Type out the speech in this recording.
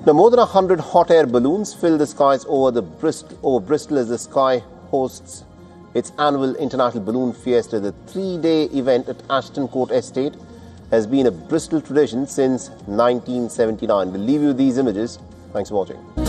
Now, more than 100 hot air balloons fill the skies over Bristol as the Sky hosts its annual International Balloon Fiesta. The 3-day event at Ashton Court Estate has been a Bristol tradition since 1979. We'll leave you with these images. Thanks for watching.